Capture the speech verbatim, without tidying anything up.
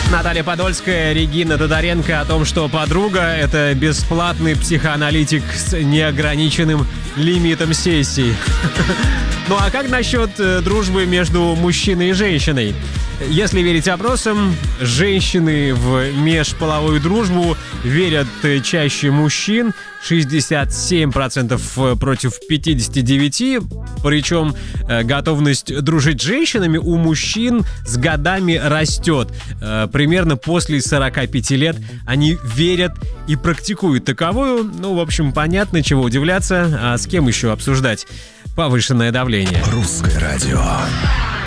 Наталья Подольская, Регина Тодоренко о том, что подруга — это бесплатный психоаналитик с неограниченным лимитом сессий. Ну а как насчет дружбы между мужчиной и женщиной? Если верить опросам, женщины в межполовую дружбу верят чаще мужчин, шестьдесят семь процентов против пятьдесят девять процентов. Причем готовность дружить с женщинами у мужчин с годами растет. Примерно после сорока пяти лет они верят и практикуют таковую. Ну, в общем, понятно, чего удивляться, а с кем еще обсуждать повышенное давление. Русское радио.